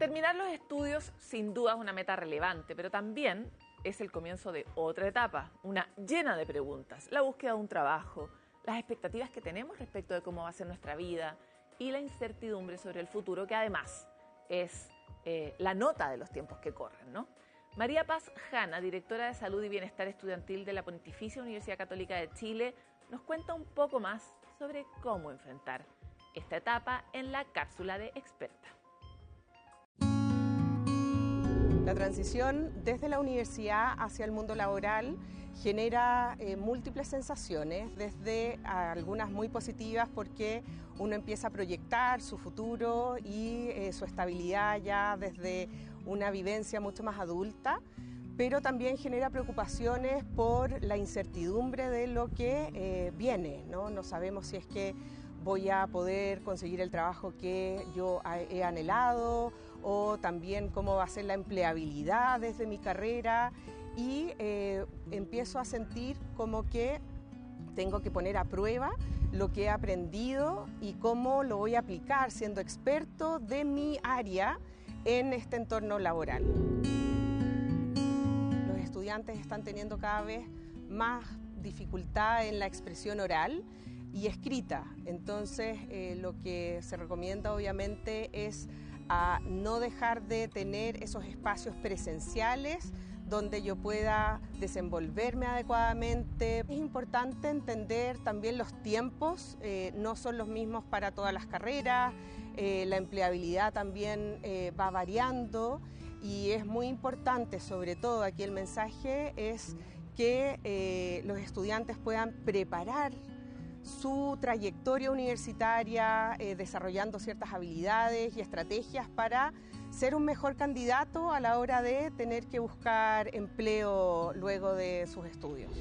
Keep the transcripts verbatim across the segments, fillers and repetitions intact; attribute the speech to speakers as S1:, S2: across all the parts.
S1: Terminar los estudios sin duda es una meta relevante, pero también es el comienzo de otra etapa, una llena de preguntas, la búsqueda de un trabajo, las expectativas que tenemos respecto de cómo va a ser nuestra vida y la incertidumbre sobre el futuro, que además es eh, la nota de los tiempos que corren, ¿no? María Paz Jana, directora de Salud y Bienestar Estudiantil de la Pontificia Universidad Católica de Chile, nos cuenta un poco más sobre cómo enfrentar esta etapa en la cápsula de experta.
S2: La transición desde la universidad hacia el mundo laboral genera eh, múltiples sensaciones, desde algunas muy positivas porque uno empieza a proyectar su futuro y eh, su estabilidad ya desde una vivencia mucho más adulta, pero también genera preocupaciones por la incertidumbre de lo que eh, viene, ¿no? No sabemos si es que voy a poder conseguir el trabajo que yo he anhelado, o también cómo va a ser la empleabilidad desde mi carrera, y eh, empiezo a sentir como que tengo que poner a prueba lo que he aprendido y cómo lo voy a aplicar siendo experto de mi área en este entorno laboral. Los estudiantes están teniendo cada vez más dificultad en la expresión oral y escrita, entonces eh, lo que se recomienda obviamente es a no dejar de tener esos espacios presenciales donde yo pueda desenvolverme adecuadamente. Es importante entender también los tiempos, eh, no son los mismos para todas las carreras, eh, la empleabilidad también eh, va variando, y es muy importante, sobre todo aquí el mensaje es que eh, los estudiantes puedan preparar su trayectoria universitaria, eh, desarrollando ciertas habilidades y estrategias para ser un mejor candidato a la hora de tener que buscar empleo luego de sus estudios.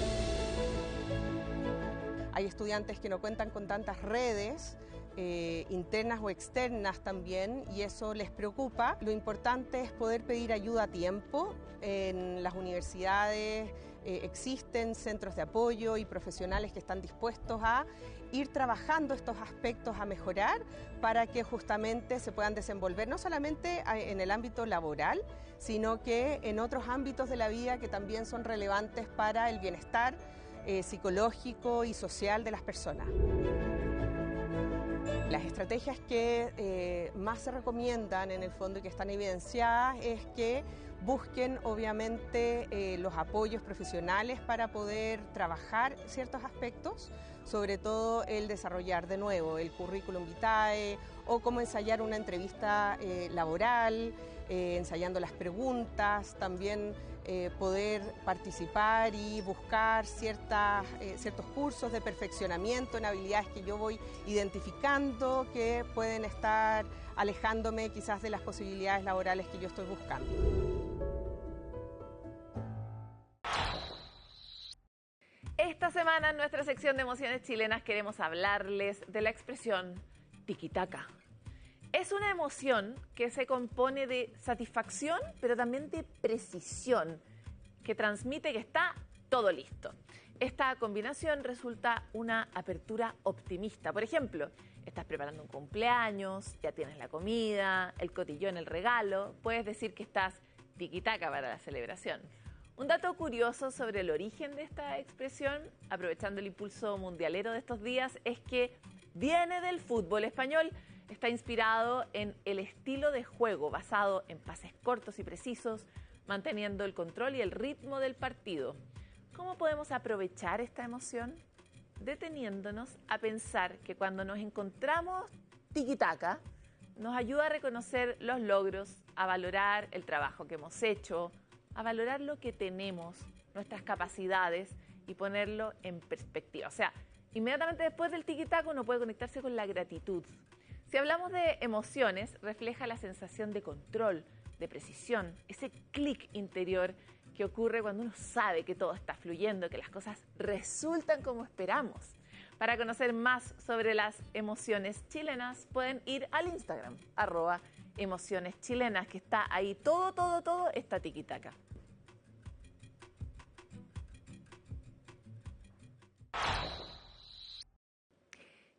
S2: Hay estudiantes que no cuentan con tantas redes, eh, internas o externas también, y eso les preocupa. Lo importante es poder pedir ayuda a tiempo. En las universidades eh, existen centros de apoyo y profesionales que están dispuestos a ir trabajando estos aspectos a mejorar para que justamente se puedan desenvolver no solamente en el ámbito laboral, sino que en otros ámbitos de la vida que también son relevantes para el bienestar eh, psicológico y social de las personas. Las estrategias que eh, más se recomiendan en el fondo y que están evidenciadas es que busquen obviamente eh, los apoyos profesionales para poder trabajar ciertos aspectos, sobre todo el desarrollar de nuevo el currículum vitae o cómo ensayar una entrevista eh, laboral, eh, ensayando las preguntas, también eh, poder participar y buscar ciertas, eh, ciertos cursos de perfeccionamiento en habilidades que yo voy identificando que pueden estar alejándome quizás de las posibilidades laborales que yo estoy buscando.
S1: Esta semana en nuestra sección de emociones chilenas queremos hablarles de la expresión tiki-taka. Es una emoción que se compone de satisfacción, pero también de precisión, que transmite que está todo listo. Esta combinación resulta una apertura optimista. Por ejemplo, estás preparando un cumpleaños, ya tienes la comida, el cotillón, el regalo. Puedes decir que estás tiki-taka para la celebración. Un dato curioso sobre el origen de esta expresión, aprovechando el impulso mundialero de estos días, es que viene del fútbol español. Está inspirado en el estilo de juego basado en pases cortos y precisos, manteniendo el control y el ritmo del partido. ¿Cómo podemos aprovechar esta emoción? Deteniéndonos a pensar que cuando nos encontramos tiki-taka, nos ayuda a reconocer los logros, a valorar el trabajo que hemos hecho, a valorar lo que tenemos, nuestras capacidades y ponerlo en perspectiva. O sea, inmediatamente después del tiki-taka uno puede conectarse con la gratitud. Si hablamos de emociones, refleja la sensación de control, de precisión, ese clic interior que ocurre cuando uno sabe que todo está fluyendo, que las cosas resultan como esperamos. Para conocer más sobre las emociones chilenas, pueden ir al Instagram, arroba emociones chilenas, que está ahí todo, todo, todo está tiki-taka.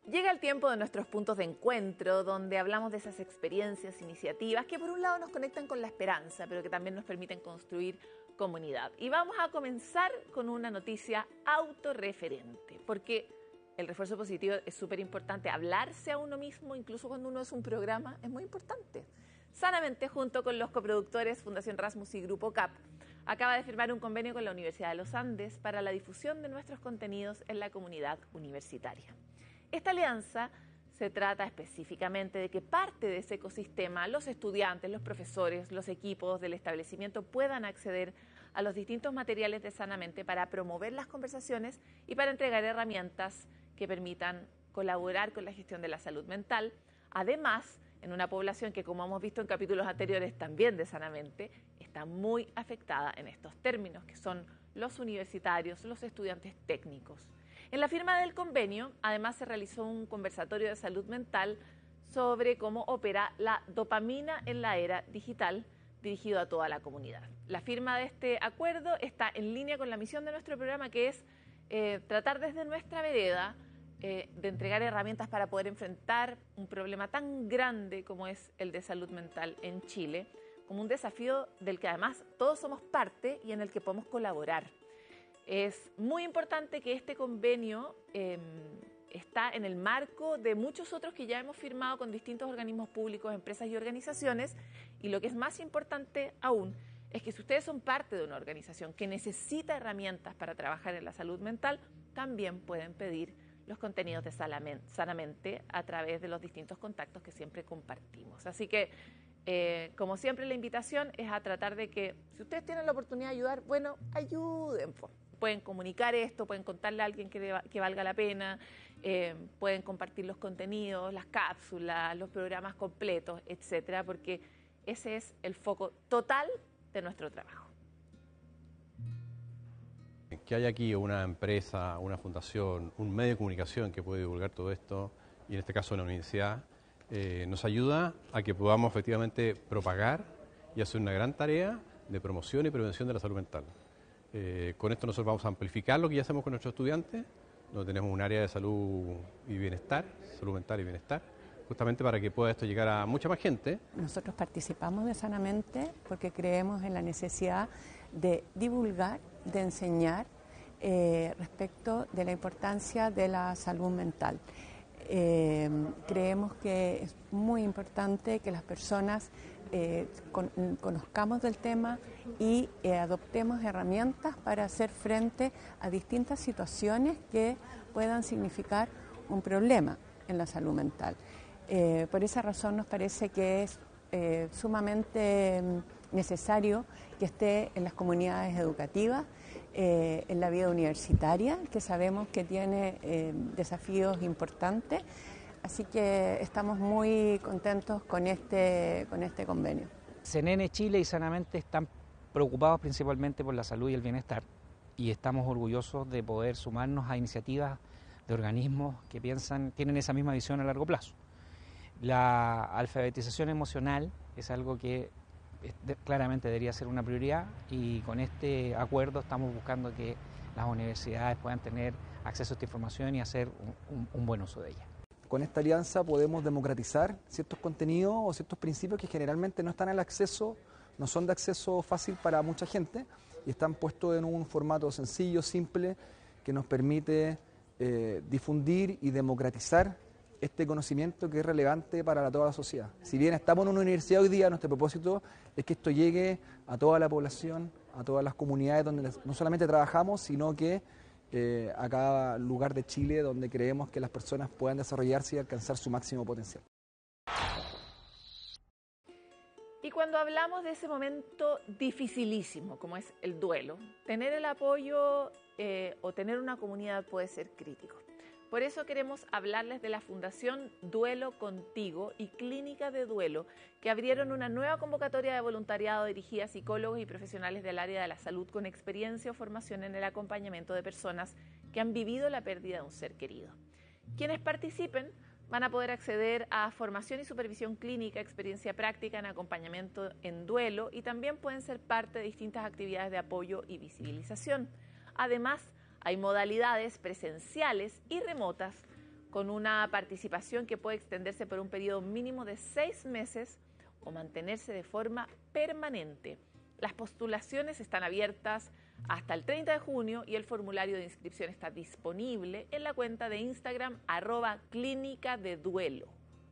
S1: Llega el tiempo de nuestros puntos de encuentro, donde hablamos de esas experiencias, iniciativas que por un lado nos conectan con la esperanza, pero que también nos permiten construir comunidad. Y vamos a comenzar con una noticia autorreferente, porque el refuerzo positivo es súper importante. Hablarse a uno mismo, incluso cuando uno es un programa, es muy importante. Sanamente, junto con los coproductores Fundación Rasmus y Grupo C A P, acaba de firmar un convenio con la Universidad de los Andes para la difusión de nuestros contenidos en la comunidad universitaria. Esta alianza se trata específicamente de que parte de ese ecosistema, los estudiantes, los profesores, los equipos del establecimiento puedan acceder a los distintos materiales de Sanamente para promover las conversaciones y para entregar herramientas que permitan colaborar con la gestión de la salud mental. Además, en una población que, como hemos visto en capítulos anteriores también de Sanamente, está muy afectada en estos términos, que son los universitarios, los estudiantes técnicos. En la firma del convenio, además, se realizó un conversatorio de salud mental sobre cómo opera la dopamina en la era digital, dirigido a toda la comunidad. La firma de este acuerdo está en línea con la misión de nuestro programa, que es eh, tratar desde nuestra vereda eh, de entregar herramientas para poder enfrentar un problema tan grande como es el de salud mental en Chile, como un desafío del que además todos somos parte y en el que podemos colaborar. Es muy importante que este convenio eh, está en el marco de muchos otros que ya hemos firmado con distintos organismos públicos, empresas y organizaciones, y lo que es más importante aún es que si ustedes son parte de una organización que necesita herramientas para trabajar en la salud mental, también pueden pedir los contenidos de Sanamente a través de los distintos contactos que siempre compartimos. Así que, eh, como siempre, la invitación es a tratar de que, si ustedes tienen la oportunidad de ayudar, bueno, ayuden. Pueden comunicar esto, pueden contarle a alguien que, deba, que valga la pena, eh, pueden compartir los contenidos, las cápsulas, los programas completos, etcétera, porque ese es el foco total de nuestro trabajo.
S3: Que haya aquí una empresa, una fundación, un medio de comunicación que puede divulgar todo esto, y en este caso la universidad, eh, nos ayuda a que podamos efectivamente propagar y hacer una gran tarea de promoción y prevención de la salud mental. Eh, con esto nosotros vamos a amplificar lo que ya hacemos con nuestros estudiantes, donde tenemos un área de salud y bienestar, salud mental y bienestar, justamente para que pueda esto llegar a mucha más gente.
S4: Nosotros participamos de Sanamente porque creemos en la necesidad de divulgar, de enseñar eh, respecto de la importancia de la salud mental. Eh, creemos que es muy importante que las personas eh, con, conozcamos del tema y eh, adoptemos herramientas para hacer frente a distintas situaciones que puedan significar un problema en la salud mental. Eh, por esa razón nos parece que es eh, sumamente necesario que esté en las comunidades educativas, eh, en la vida universitaria, que sabemos que tiene eh, desafíos importantes, así que estamos muy contentos con este, con este convenio.
S5: C N N Chile y Sanamente están preocupados principalmente por la salud y el bienestar, y estamos orgullosos de poder sumarnos a iniciativas de organismos que piensan, tienen esa misma visión a largo plazo. La alfabetización emocional es algo que claramente debería ser una prioridad, y con este acuerdo estamos buscando que las universidades puedan tener acceso a esta información y hacer un, un, un buen uso de ella.
S6: Con esta alianza podemos democratizar ciertos contenidos o ciertos principios que generalmente no están al acceso, no son de acceso fácil para mucha gente, y están puestos en un formato sencillo, simple, que nos permite eh, difundir y democratizar este conocimiento que es relevante para toda la sociedad. Si bien estamos en una universidad hoy día, nuestro propósito es que esto llegue a toda la población, a todas las comunidades donde no solamente trabajamos, sino que eh, a cada lugar de Chile donde creemos que las personas puedan desarrollarse y alcanzar su máximo potencial.
S1: Y cuando hablamos de ese momento dificilísimo, como es el duelo, tener el apoyo eh, o tener una comunidad puede ser crítico. Por eso queremos hablarles de la Fundación Duelo Contigo y Clínica de Duelo, que abrieron una nueva convocatoria de voluntariado dirigida a psicólogos y profesionales del área de la salud con experiencia o formación en el acompañamiento de personas que han vivido la pérdida de un ser querido. Quienes participen van a poder acceder a formación y supervisión clínica, experiencia práctica en acompañamiento en duelo, y también pueden ser parte de distintas actividades de apoyo y visibilización. Además, hay modalidades presenciales y remotas con una participación que puede extenderse por un periodo mínimo de seis meses o mantenerse de forma permanente. Las postulaciones están abiertas hasta el treinta de junio y el formulario de inscripción está disponible en la cuenta de Instagram arroba clínica de duelo.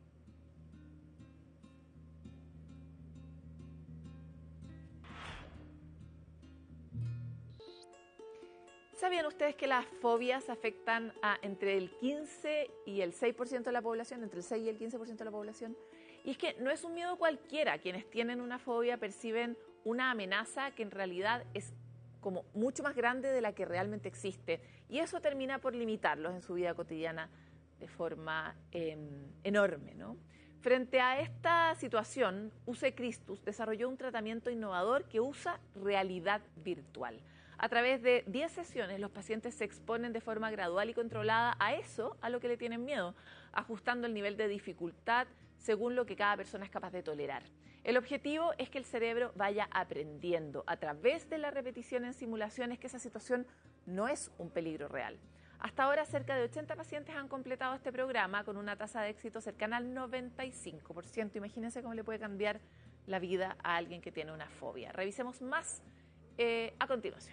S1: ¿Sabían ustedes que las fobias afectan a entre el quince y el seis por ciento de la población, entre el seis y el quince por ciento de la población? Y es que no es un miedo cualquiera. Quienes tienen una fobia perciben una amenaza que en realidad es como mucho más grande de la que realmente existe. Y eso termina por limitarlos en su vida cotidiana de forma eh, enorme, ¿no? Frente a esta situación, U C Christus desarrolló un tratamiento innovador que usa realidad virtual. A través de diez sesiones, los pacientes se exponen de forma gradual y controlada a eso, a lo que le tienen miedo, ajustando el nivel de dificultad según lo que cada persona es capaz de tolerar. El objetivo es que el cerebro vaya aprendiendo a través de la repetición en simulaciones que esa situación no es un peligro real. Hasta ahora, cerca de ochenta pacientes han completado este programa con una tasa de éxito cercana al noventa y cinco por ciento. Imagínense cómo le puede cambiar la vida a alguien que tiene una fobia. Revisemos más eh, a continuación.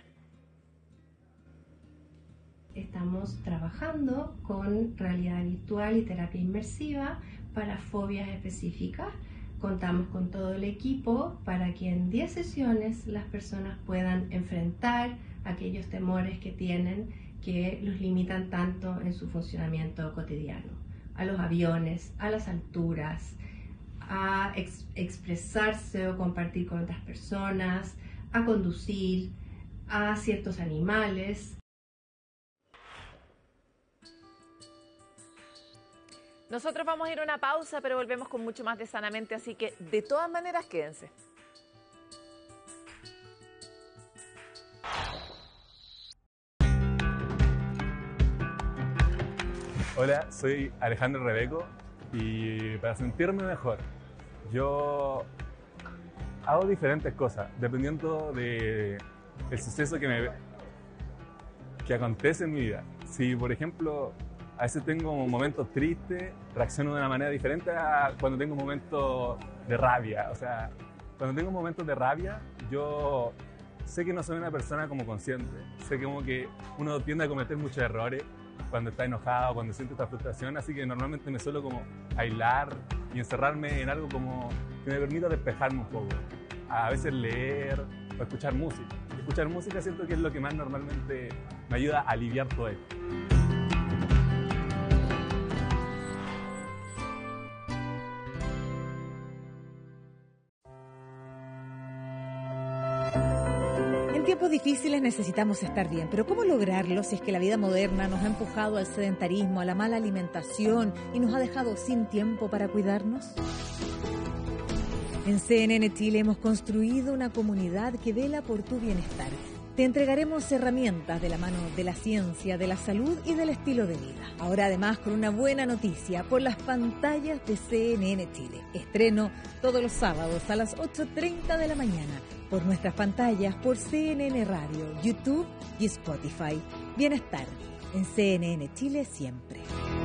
S7: Estamos trabajando con realidad virtual y terapia inmersiva para fobias específicas. Contamos con todo el equipo para que en diez sesiones las personas puedan enfrentar aquellos temores que tienen que los limitan tanto en su funcionamiento cotidiano. A los aviones, a las alturas, a ex expresarse o compartir con otras personas, a conducir, a ciertos animales.
S1: Nosotros vamos a ir a una pausa, pero volvemos con mucho más de Sanamente, así que de todas maneras quédense.
S8: Hola, soy Alejandro Rebeco y para sentirme mejor, yo hago diferentes cosas dependiendo del suceso que, me, que acontece en mi vida. Si, por ejemplo, a veces tengo momentos tristes, reacciono de una manera diferente a cuando tengo momentos de rabia. O sea, cuando tengo momentos de rabia, yo sé que no soy una persona como consciente. Sé que como que uno tiende a cometer muchos errores cuando está enojado, cuando siente esta frustración, así que normalmente me suelo como aislar y encerrarme en algo como que me permita despejarme un poco. A veces leer o escuchar música. Escuchar música siento que es lo que más normalmente me ayuda a aliviar todo esto.
S9: En tiempos difíciles necesitamos estar bien, pero ¿cómo lograrlo si es que la vida moderna nos ha empujado al sedentarismo, a la mala alimentación y nos ha dejado sin tiempo para cuidarnos? En C N N Chile hemos construido una comunidad que vela por tu bienestar. Te entregaremos herramientas de la mano de la ciencia, de la salud y del estilo de vida. Ahora además con una buena noticia por las pantallas de C N N Chile. Estreno todos los sábados a las ocho treinta de la mañana por nuestras pantallas, por C N N Radio, YouTube y Spotify. Bienestar en C N N Chile siempre.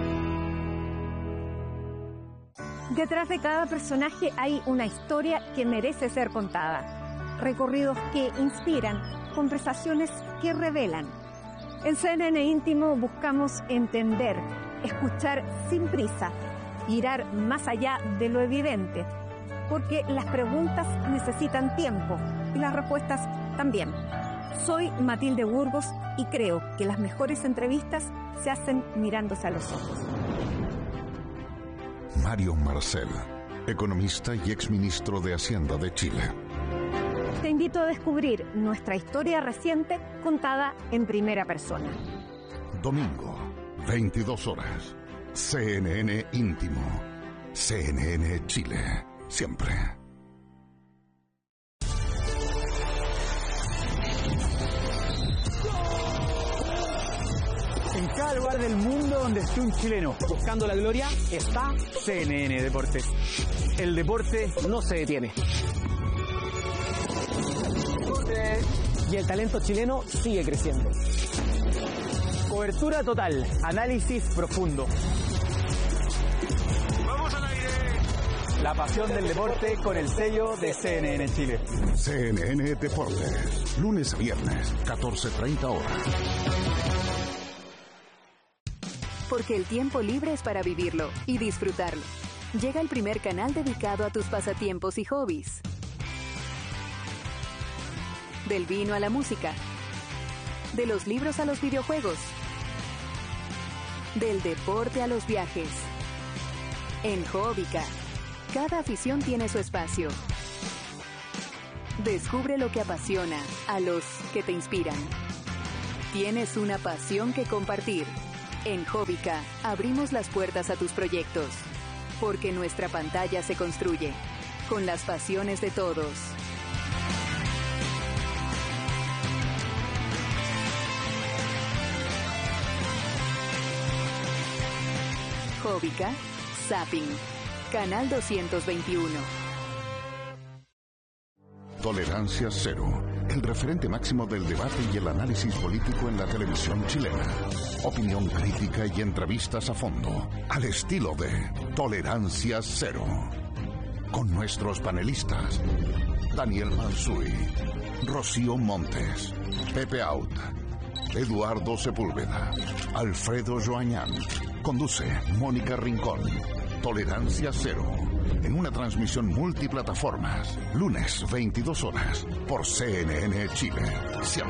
S10: Detrás de cada personaje hay una historia que merece ser contada. Recorridos que inspiran, conversaciones que revelan. En C N N Íntimo buscamos entender, escuchar sin prisa, mirar más allá de lo evidente, porque las preguntas necesitan tiempo y las respuestas también. Soy Matilde Burgos y creo que las mejores entrevistas se hacen mirándose a los ojos.
S11: Mario Marcel, economista y exministro de Hacienda de Chile.
S10: Te invito a descubrir nuestra historia reciente contada en primera persona.
S11: Domingo, veintidós horas. C N N Íntimo. C N N Chile. Siempre.
S12: En cada lugar del mundo donde esté un chileno buscando la gloria está C N N Deportes. El deporte no se detiene. Y el talento chileno sigue creciendo. Cobertura total, análisis profundo, La pasión del deporte con el sello de C N N Chile.
S11: C N N Deportes, lunes a viernes, catorce treinta horas.
S13: Porque el tiempo libre es para vivirlo y disfrutarlo. Llega el primer canal dedicado a tus pasatiempos y hobbies. Del vino a la música. De los libros a los videojuegos. Del deporte a los viajes. En Hobbica, cada afición tiene su espacio. Descubre lo que apasiona a los que te inspiran. Tienes una pasión que compartir. En Hobbica abrimos las puertas a tus proyectos, porque nuestra pantalla se construye con las pasiones de todos. Hobbica, Zapping, Canal doscientos veintiuno.
S11: Tolerancia Cero, el referente máximo del debate y el análisis político en la televisión chilena. Opinión crítica y entrevistas a fondo, al estilo de Tolerancia Cero. Con nuestros panelistas, Daniel Mansuy, Rocío Montes, Pepe Out, Eduardo Sepúlveda, Alfredo Joañán. Conduce Mónica Rincón. Tolerancia Cero, en una transmisión multiplataformas, lunes veintidós horas, por C N N Chile.